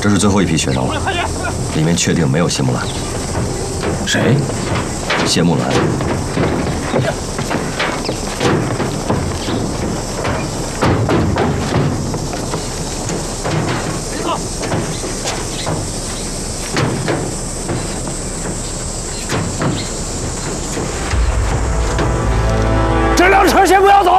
这是最后一批血刀了，里面确定没有谢木兰。 谁？ 谢木兰。 这辆车先不要走。